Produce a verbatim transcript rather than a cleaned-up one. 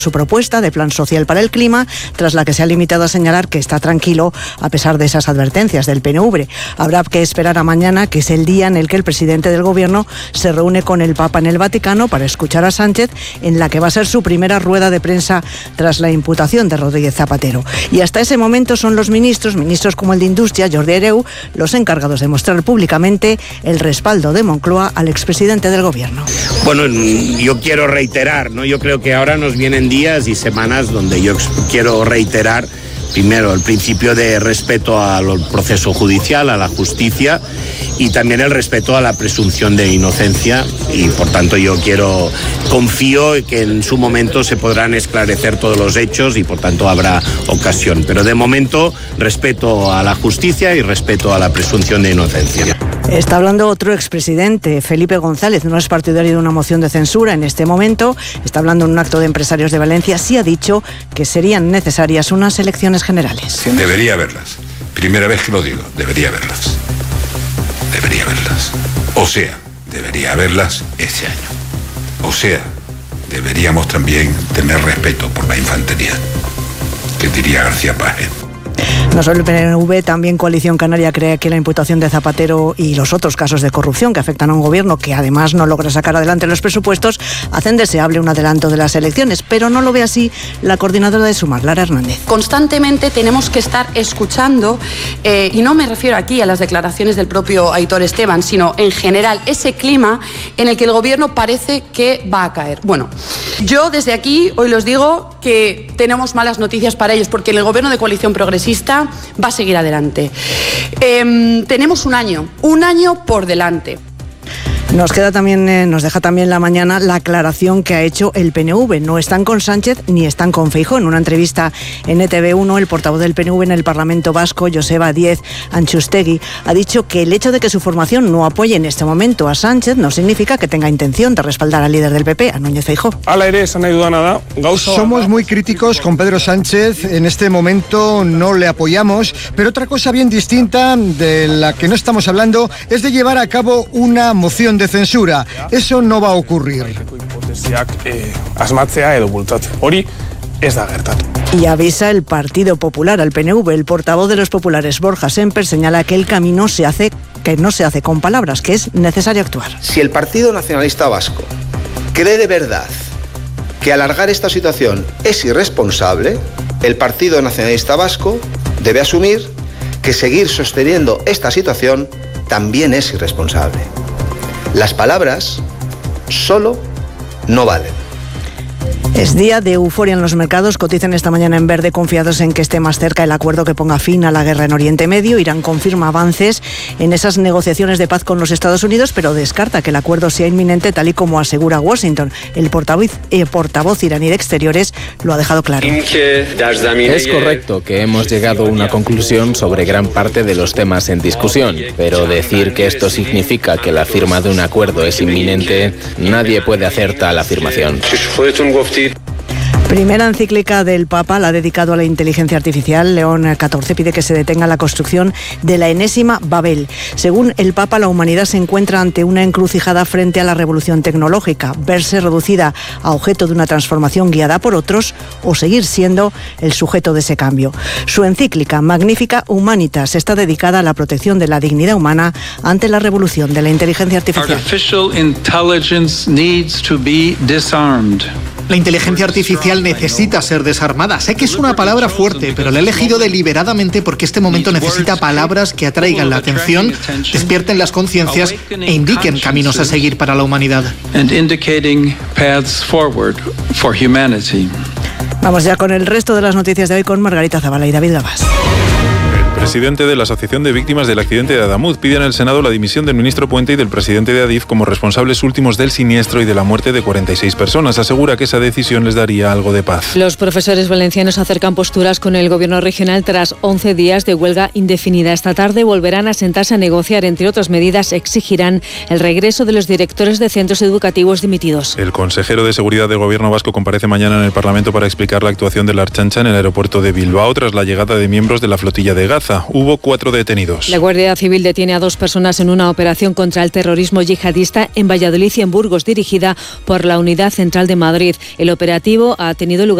su propuesta de plan social para el clima, tras la que se ha limitado a señalar que está tranquilo a pesar de esas advertencias del P N V. Habrá que esperar a mañana, que es el día en el que el presidente del Gobierno se reúne con el Papa en el Vaticano para escuchar a Sánchez, en la que va a ser su primera rueda de prensa tras la imputación de Rodríguez Zapatero. Y hasta ese momento son los ministros, ministros como el de Industria, Jordi Hereu, los encargados de mostrar públicamente el respaldo de Moncloa al expresidente del Gobierno. Bueno, yo quiero reiterar, ¿no? Yo creo que ahora nos vienen días y semanas donde yo quiero reiterar primero el principio de respeto al proceso judicial, a la justicia, y también el respeto a la presunción de inocencia, y por tanto yo quiero, confío que en su momento se podrán esclarecer todos los hechos y por tanto habrá ocasión. Pero de momento respeto a la justicia y respeto a la presunción de inocencia. Está hablando otro expresidente, Felipe González, no es partidario de una moción de censura en este momento, está hablando en un acto de empresarios de Valencia, sí ha dicho que serían necesarias unas elecciones generales. Debería haberlas, primera vez que lo digo, debería haberlas, debería haberlas, o sea, debería haberlas este año, o sea, deberíamos también tener respeto por la infantería, que diría García Páez. No solo el P N V, también Coalición Canaria cree que la imputación de Zapatero y los otros casos de corrupción que afectan a un gobierno que además no logra sacar adelante los presupuestos hacen deseable un adelanto de las elecciones, pero no lo ve así la coordinadora de Sumar, Lara Hernández. Constantemente tenemos que estar escuchando, eh, y no me refiero aquí a las declaraciones del propio Aitor Esteban, sino en general ese clima en el que el gobierno parece que va a caer. Bueno, yo desde aquí hoy les digo que tenemos malas noticias para ellos, porque el gobierno de Coalición Progresista va a seguir adelante. Eh, tenemos un año, un año por delante. Nos queda también, eh, nos deja también la mañana la aclaración que ha hecho el P N V. No están con Sánchez ni están con Feijóo. En una entrevista en E T V uno, el portavoz del P N V en el Parlamento Vasco, Joseba Díez Antxustegui, ha dicho que el hecho de que su formación no apoye en este momento a Sánchez no significa que tenga intención de respaldar al líder del P P, a Núñez Feijóo. Hala ere, esan nahi dudana da, gauza... Somos muy críticos con Pedro Sánchez. En este momento no le apoyamos, pero otra cosa bien distinta de la que no estamos hablando es de llevar a cabo una moción de de censura. Eso no va a ocurrir. Y avisa el Partido Popular al P N V. El portavoz de los populares, Borja Semper, señala que el camino se hace, que no se hace con palabras, que es necesario actuar. Si el Partido Nacionalista Vasco cree de verdad que alargar esta situación es irresponsable, el Partido Nacionalista Vasco debe asumir que seguir sosteniendo esta situación también es irresponsable. Las palabras solo no valen. Es día de euforia en los mercados. Cotizan esta mañana en verde, confiados en que esté más cerca el acuerdo que ponga fin a la guerra en Oriente Medio. Irán confirma avances en esas negociaciones de paz con los Estados Unidos, pero descarta que el acuerdo sea inminente, tal y como asegura Washington. El portavoz, eh, portavoz iraní de Exteriores lo ha dejado claro. Es correcto que hemos llegado a una conclusión sobre gran parte de los temas en discusión, pero decir que esto significa que la firma de un acuerdo es inminente, nadie puede hacer tal afirmación. Primera encíclica del Papa la ha dedicado a la inteligencia artificial. León catorce pide que se detenga la construcción de la enésima Babel. Según el Papa, la humanidad se encuentra ante una encrucijada frente a la revolución tecnológica: verse reducida a objeto de una transformación guiada por otros o seguir siendo el sujeto de ese cambio. Su encíclica, Magnificat Humanitas, está dedicada a la protección de la dignidad humana ante la revolución de la inteligencia artificial. Artificial intelligence needs to be disarmed. La inteligencia artificial necesita ser desarmada. Sé que es una palabra fuerte, pero la he elegido deliberadamente porque este momento necesita palabras que atraigan la atención, despierten las conciencias e indiquen caminos a seguir para la humanidad. Vamos ya con el resto de las noticias de hoy con Margarita Zavala y David Gabás. El presidente de la Asociación de Víctimas del Accidente de Adamuz pide en el Senado la dimisión del ministro Puente y del presidente de Adif como responsables últimos del siniestro y de la muerte de cuarenta y seis personas. Asegura que esa decisión les daría algo de paz. Los profesores valencianos acercan posturas con el gobierno regional tras once días de huelga indefinida. Esta tarde volverán a sentarse a negociar. Entre otras medidas, exigirán el regreso de los directores de centros educativos dimitidos. El consejero de Seguridad del Gobierno vasco comparece mañana en el Parlamento para explicar la actuación de la Ertzaintza en el aeropuerto de Bilbao tras la llegada de miembros de la flotilla de Gaza. Zaragoza. Hubo cuatro detenidos. La Guardia Civil detiene a dos personas en una operación contra el terrorismo yihadista en Valladolid y en Burgos, dirigida por la Unidad Central de Madrid. El operativo ha tenido lugar